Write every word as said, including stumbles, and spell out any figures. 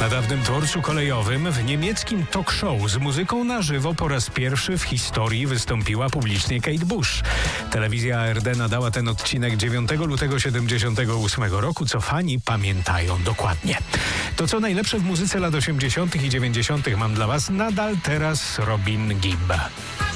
Na dawnym dworcu kolejowym w niemieckim talk show z muzyką na żywo po raz pierwszy w historii wystąpiła publicznie Kate Bush. Telewizja A R D nadała ten odcinek dziewiątego lutego siedemdziesiątego ósmego roku, co fani pamiętają dokładnie. To co najlepsze w muzyce lat osiemdziesiątych i dziewięćdziesiątych mam dla Was nadal teraz Robin Gibb.